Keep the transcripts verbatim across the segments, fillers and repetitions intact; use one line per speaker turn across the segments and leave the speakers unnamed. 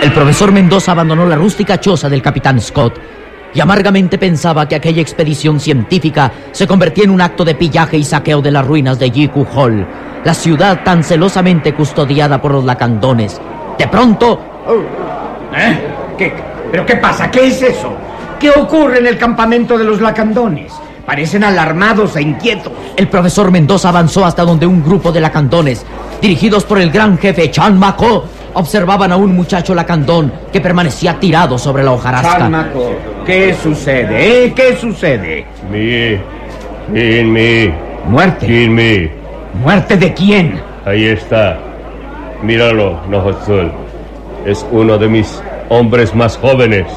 El profesor Mendoza abandonó la rústica choza del capitán Scott y amargamente pensaba que aquella expedición científica se convertía en un acto de pillaje y saqueo de las ruinas de Jiku Hall, la ciudad tan celosamente custodiada por los lacandones. De pronto...
¿Eh? ¿Qué? ¿Pero qué pasa? ¿Qué es eso? ¿Qué ocurre en el campamento de los lacandones? Parecen alarmados e inquietos.
El profesor Mendoza avanzó hasta donde un grupo de lacandones, dirigidos por el gran jefe Chan Mako, observaban a un muchacho lacandón que permanecía tirado sobre la hojarasca.
Chan Mako, ¿qué sucede? ¿Eh? ¿Qué sucede?
Mi, Jin Mi.
¿Muerte?
Jin Mi.
¿Muerte de quién?
Ahí está. Míralo, Nohotzul. Es uno de mis hombres más jóvenes.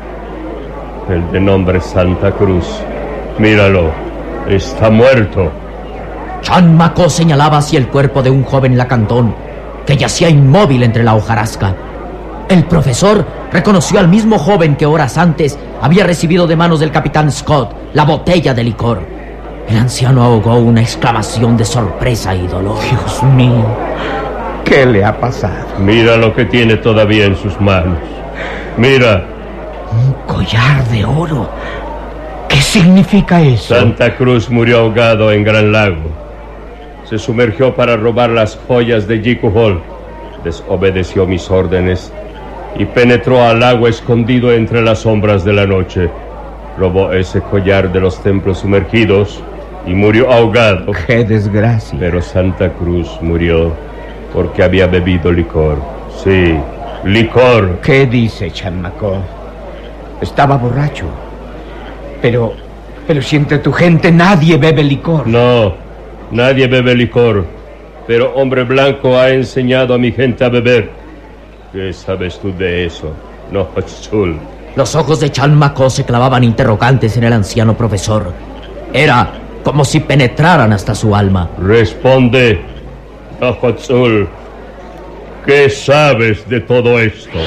El de nombre Santa Cruz. Míralo, está muerto.
Chan Mako señalaba hacia el cuerpo de un joven lacandón que yacía inmóvil entre la hojarasca. El profesor reconoció al mismo joven que horas antes había recibido de manos del capitán Scott la botella de licor. El anciano ahogó una exclamación de sorpresa y dolor.
Dios mío, ¿qué le ha pasado?
Mira lo que tiene todavía en sus manos. Mira.
Un collar de oro. ¿Qué significa eso?
Santa Cruz murió ahogado en Gran Lago. Se sumergió para robar las joyas de Jiku Hall. Desobedeció mis órdenes y penetró al lago escondido entre las sombras de la noche. Robó ese collar de los templos sumergidos y murió ahogado.
¡Qué desgracia!
Pero Santa Cruz murió porque había bebido licor. Sí, licor.
¿Qué dice Chan Mako? Estaba borracho. Pero, pero si entre tu gente nadie bebe licor.
No, nadie bebe licor. Pero Hombre Blanco ha enseñado a mi gente a beber. ¿Qué sabes tú de eso, Nohotzul?
Los ojos de Chan Mako se clavaban interrogantes en el anciano profesor. Era como si penetraran hasta su alma.
Responde, Nohotzul. ¿Qué sabes de todo esto?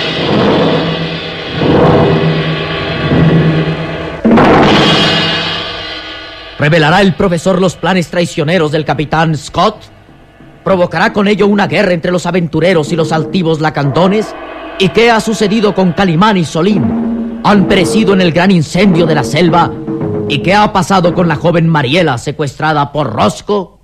¿Revelará el profesor los planes traicioneros del capitán Scott? ¿Provocará con ello una guerra entre los aventureros y los altivos lacandones? ¿Y qué ha sucedido con Calimán y Solín? ¿Han perecido en el gran incendio de la selva? ¿Y qué ha pasado con la joven Mariela secuestrada por Rosco?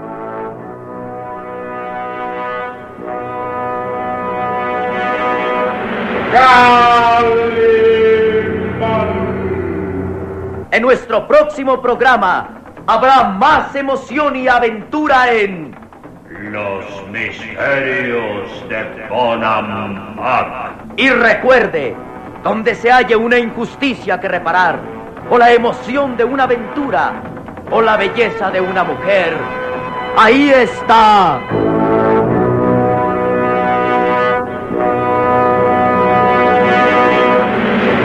En nuestro próximo programa habrá más emoción y aventura en
Los misterios de Bonampak.
Y recuerde, donde se halle una injusticia que reparar, o la emoción de una aventura, o la belleza de una mujer, ahí está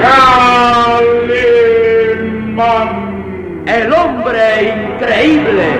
el hombre increíble.